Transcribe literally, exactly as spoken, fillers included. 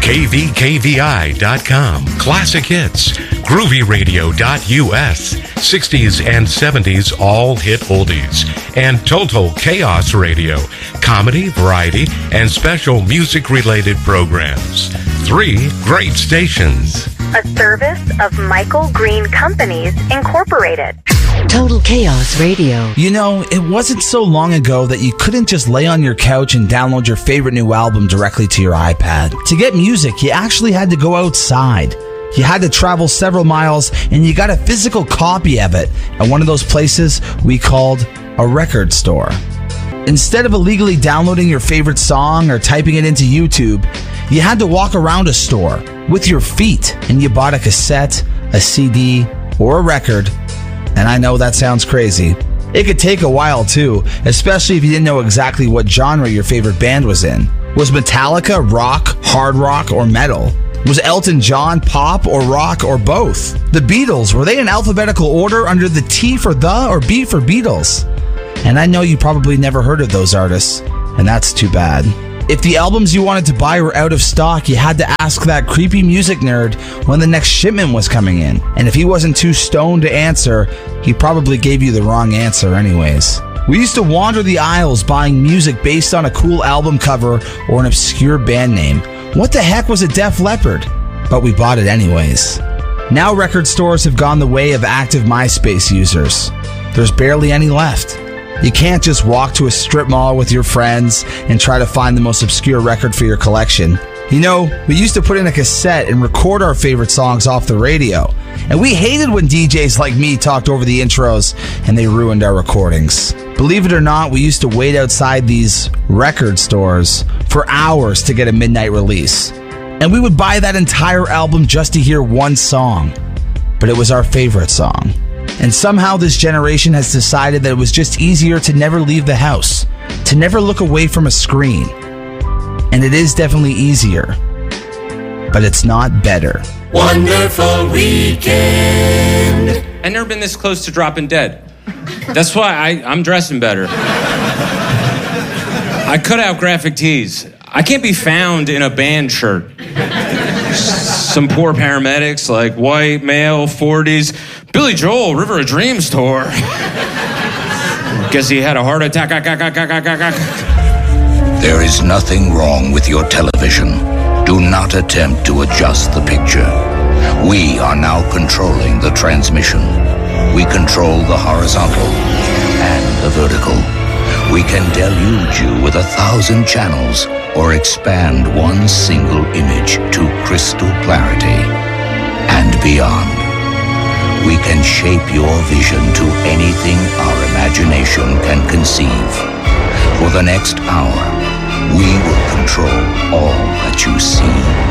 K V K V I dot com, classic hits, groovy radio dot U S, sixties and seventies all hit oldies, and Total Chaos Radio, comedy, variety, and special music-related programs. Three great stations. A service of Michael Green Companies, Incorporated. Total Chaos Radio. You know, it wasn't so long ago that you couldn't just lay on your couch and download your favorite new album directly to your iPad. To get music, you actually had to go outside. You had to travel several miles, and you got a physical copy of it at one of those places we called a record store. Instead of illegally downloading your favorite song or typing it into YouTube, you had to walk around a store with your feet, and you bought a cassette, a C D, or a record. And I know that sounds crazy. It could take a while too, especially if you didn't know exactly what genre your favorite band was in. Was Metallica rock, hard rock, or metal? Was Elton John pop or rock or both? The Beatles, were they in alphabetical order under the T for the or B for Beatles? And I know you probably never heard of those artists, and that's too bad. If the albums you wanted to buy were out of stock, you had to ask that creepy music nerd when the next shipment was coming in. And if he wasn't too stoned to answer, he probably gave you the wrong answer anyways. We used to wander the aisles buying music based on a cool album cover or an obscure band name. What the heck was a Def Leppard? But we bought it anyways. Now record stores have gone the way of active MySpace users. There's barely any left. You can't just walk to a strip mall with your friends and try to find the most obscure record for your collection. You know, we used to put in a cassette and record our favorite songs off the radio. And we hated when D Js like me talked over the intros and they ruined our recordings. Believe it or not, we used to wait outside these record stores for hours to get a midnight release. And we would buy that entire album just to hear one song. But it was our favorite song. And somehow this generation has decided that it was just easier to never leave the house, to never look away from a screen. And it is definitely easier, but it's not better. Wonderful weekend. I've never been this close to dropping dead. That's why I, I'm dressing better. I cut out graphic tees. I can't be found in a band shirt. Some poor paramedics, like white, male, forties. Billy Joel, River of Dreams tour. Guess he had a heart attack. There is nothing wrong with your television. Do not attempt to adjust the picture. We are now controlling the transmission. We control the horizontal and the vertical. We can deluge you with a thousand channels or expand one single image to crystal clarity and beyond. We can shape your vision to anything our imagination can conceive. For the next hour, we will control all that you see.